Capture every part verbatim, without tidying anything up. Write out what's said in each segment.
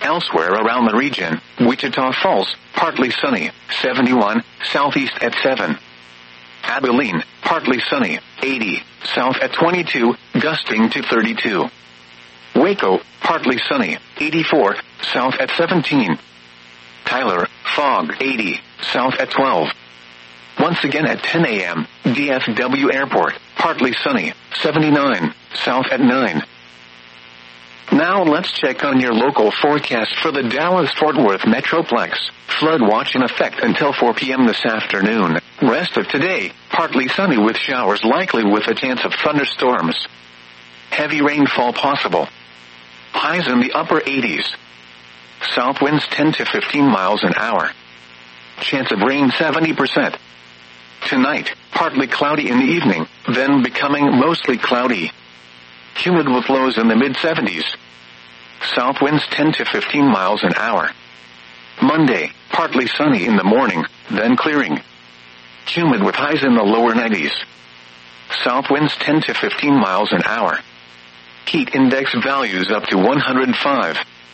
Elsewhere around the region, Wichita Falls, partly sunny, seventy-one, southeast at seven. Abilene, partly sunny, eighty, south at twenty-two, gusting to thirty-two. Waco, partly sunny, eighty-four, south at seventeen. Tyler, fog, eighty, south at twelve. Once again at ten a.m., D F W Airport, partly sunny, seventy-nine, south at nine. Now let's check on your local forecast for the Dallas-Fort Worth Metroplex. Flood watch in effect until four p.m. this afternoon. Rest of today, partly sunny with showers likely with a chance of thunderstorms. Heavy rainfall possible. Highs in the upper eighties. South winds ten to fifteen miles an hour. Chance of rain seventy percent. Tonight, partly cloudy in the evening, then becoming mostly cloudy. Humid with lows in the mid-seventies. South winds ten to fifteen miles an hour. Monday, partly sunny in the morning, then clearing. Humid with highs in the lower nineties. South winds ten to fifteen miles an hour. Heat index values up to one hundred five.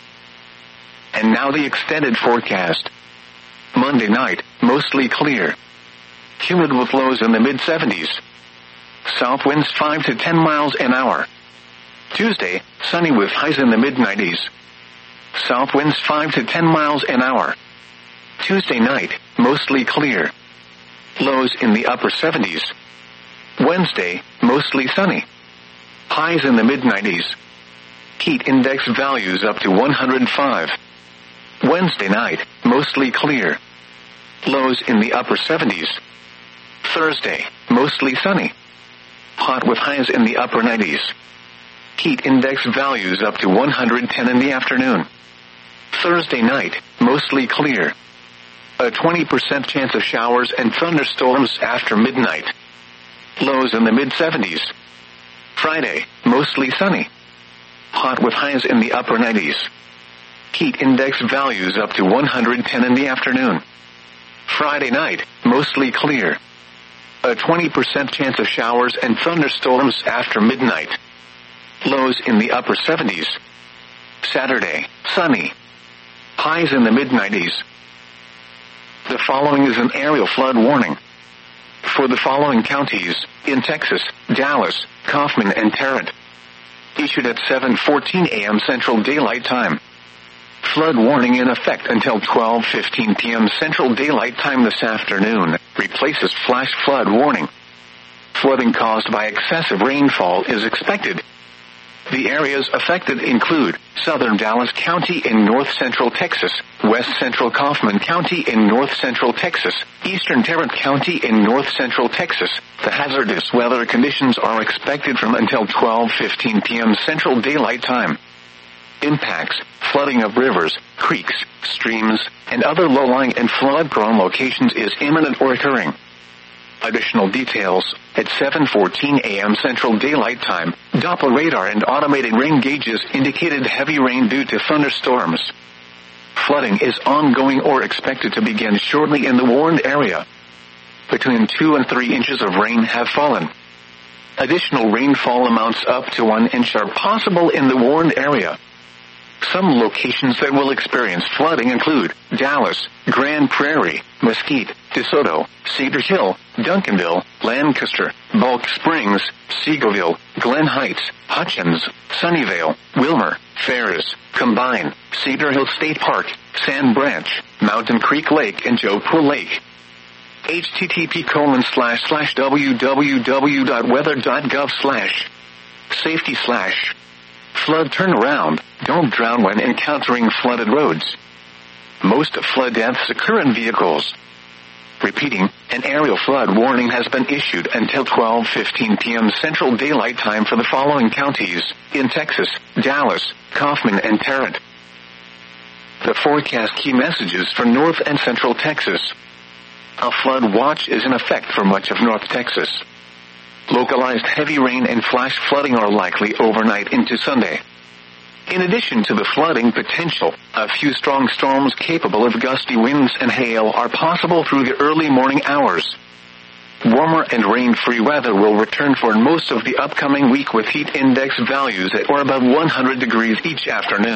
And now the extended forecast. Monday night, mostly clear. Humid with lows in the mid-seventies. South winds five to ten miles an hour. Tuesday, sunny with highs in the mid-nineties. South winds five to ten miles an hour. Tuesday night, mostly clear. Lows in the upper seventies. Wednesday, mostly sunny. Highs in the mid-nineties. Heat index values up to one hundred five. Wednesday night, mostly clear. Lows in the upper seventies. Thursday, mostly sunny. Hot with highs in the upper nineties. Heat index values up to one hundred ten in the afternoon. Thursday night, mostly clear. A twenty percent chance of showers and thunderstorms after midnight. Lows in the mid-seventies. Friday, mostly sunny. Hot with highs in the upper nineties. Heat index values up to one hundred ten in the afternoon. Friday night, mostly clear. A twenty percent chance of showers and thunderstorms after midnight. Lows in the upper seventies. Saturday, sunny. Highs in the mid-nineties. The following is an aerial flood warning. For the following counties, in Texas, Dallas, Kaufman, and Tarrant. Issued at seven fourteen a.m. Central Daylight Time. Flood warning in effect until twelve fifteen p.m. Central Daylight Time this afternoon. Replaces flash flood warning. Flooding caused by excessive rainfall is expected. The areas affected include southern Dallas County in north-central Texas, west-central Kaufman County in north-central Texas, eastern Tarrant County in north-central Texas. The hazardous weather conditions are expected from until twelve fifteen p.m. Central Daylight Time. Impacts, flooding of rivers, creeks, streams, and other low-lying and flood-prone locations is imminent or occurring. Additional details, at seven fourteen a.m. Central Daylight Time, Doppler radar and automated rain gauges indicated heavy rain due to thunderstorms. Flooding is ongoing or expected to begin shortly in the warned area. Between two and three inches of rain have fallen. Additional rainfall amounts up to one inch are possible in the warned area. Some locations that will experience flooding include Dallas, Grand Prairie, Mesquite, DeSoto, Cedar Hill, Duncanville, Lancaster, Bulk Springs, Seagoville, Glen Heights, Hutchins, Sunnyvale, Wilmer, Ferris, Combine, Cedar Hill State Park, Sand Branch, Mountain Creek Lake, and Joepur Lake. http colon slash slash www.weather.gov slash safety slash flood turnaround. Don't drown when encountering flooded roads. Most flood deaths occur in vehicles. Repeating, an aerial flood warning has been issued until twelve fifteen p.m. Central Daylight Time for the following counties, in Texas, Dallas, Kaufman, and Tarrant. The forecast key messages for North and Central Texas. A flood watch is in effect for much of North Texas. Localized heavy rain and flash flooding are likely overnight into Sunday. In addition to the flooding potential, a few strong storms capable of gusty winds and hail are possible through the early morning hours. Warmer and rain-free weather will return for most of the upcoming week with heat index values at or above one hundred degrees each afternoon.